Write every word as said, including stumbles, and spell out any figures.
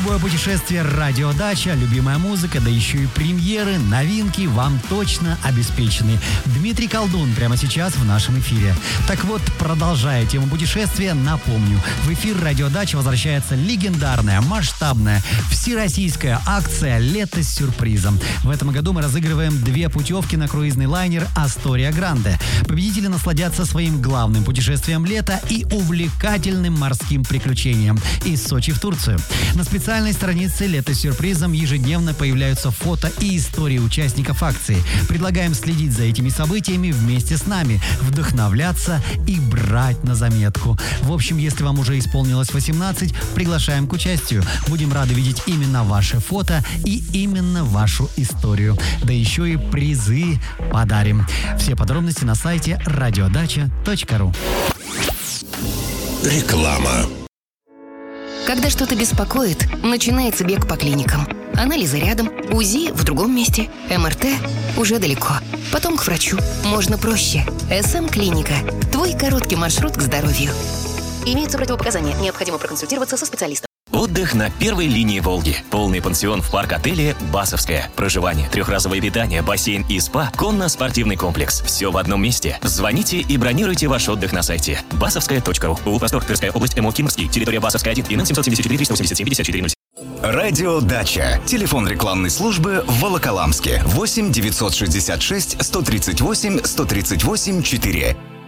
Такое путешествие «Радиодача», любимая музыка, да еще и премьеры, новинки вам точно обеспечены. Дмитрий Колдун прямо сейчас в нашем эфире. Так вот, продолжая тему путешествия, напомню, в эфир «Радиодача» возвращается легендарная, масштабная, всероссийская акция «Лето с сюрпризом». В этом году мы разыгрываем две путевки на круизный лайнер «Астория Гранде». Победители насладятся своим главным путешествием лета и увлекательным морским приключением из Сочи в Турцию. На специальной странице «Лето с сюрпризом» ежедневно появляются фото и истории участников акции. Предлагаем следить за этими событиями вместе с нами, вдохновляться и брать на заметку. В общем, если вам уже исполнилось восемнадцать, приглашаем к участию. Будем рады видеть именно ваши фото и именно вашу историю. Да еще и призы подарим. Все подробности на сайте радиодача точка ру. Реклама. Когда что-то беспокоит, начинается бег по клиникам. Анализы рядом, УЗИ в другом месте, МРТ уже далеко. Потом к врачу. Можно проще. СМ-клиника. Твой короткий маршрут к здоровью. Имеются противопоказания. Необходимо проконсультироваться со специалистом. Отдых на первой линии Волги. Полный пансион в парк-отеле «Басовская». Проживание, трехразовое питание, бассейн и спа, конно-спортивный комплекс. Все в одном месте. Звоните и бронируйте ваш отдых на сайте басовская точка ру. Восток, Тверская область, МО Кимрский, территория Басовская один, ИН семь семь четыре триста восемьдесят семь пятьдесят четыре ноль. Радиодача. Телефон рекламной службы в Волоколамске. восемь девятьсот шестьдесят шесть сто тридцать восемь сто тридцать восемь четыре.